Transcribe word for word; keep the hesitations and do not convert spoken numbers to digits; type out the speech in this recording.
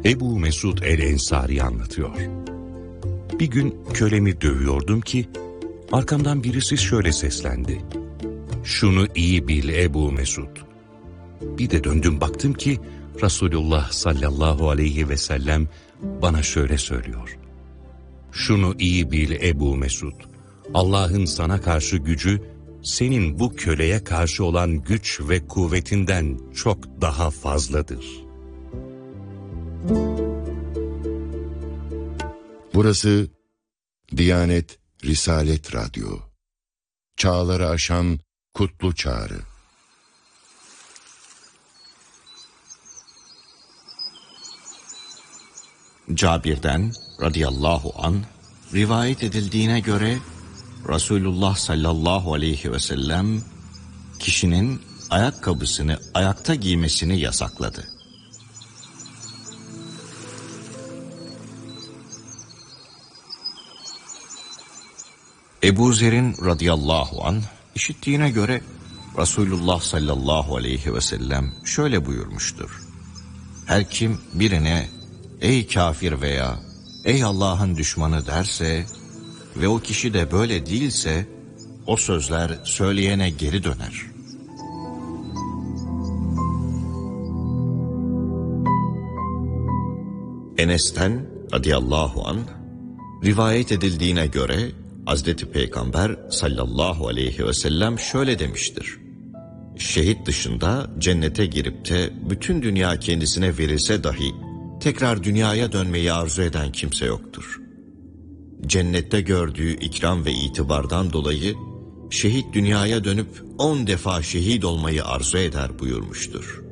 Ebu Mesud el-Ensari anlatıyor. Bir gün kölemi dövüyordum ki arkamdan birisi şöyle seslendi: "Şunu iyi bil Ebu Mesud." Bir de döndüm baktım ki Resulullah sallallahu aleyhi ve sellem bana şöyle söylüyor: "Şunu iyi bil Ebu Mesud. Allah'ın sana karşı gücü senin bu köleye karşı olan güç ve kuvvetinden çok daha fazladır." Burası Diyanet Risalet Radyo. Çağları aşan kutlu çağrı. Cabir'den radıyallahu an rivayet edildiğine göre Resulullah sallallahu aleyhi ve sellem kişinin ayakkabısını ayakta giymesini yasakladı. Ebu Zer'in radıyallahu anh işittiğine göre Resulullah sallallahu aleyhi ve sellem şöyle buyurmuştur: her kim birine "ey kafir" veya "ey Allah'ın düşmanı" derse ve o kişi de böyle değilse, o sözler söyleyene geri döner. Enes'ten radıyallahu anh rivayet edildiğine göre Hazreti Peygamber sallallahu aleyhi ve sellem şöyle demiştir: şehit dışında cennete girip de bütün dünya kendisine verilse dahi tekrar dünyaya dönmeyi arzu eden kimse yoktur. Cennette gördüğü ikram ve itibardan dolayı şehit dünyaya dönüp on defa şehit olmayı arzu eder buyurmuştur.